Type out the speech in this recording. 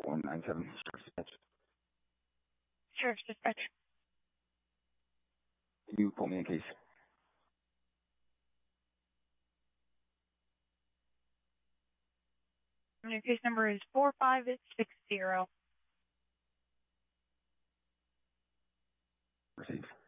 497 dispatch. Sheriff's dispatch. Can you put me in case? Your case number is 4560. Received.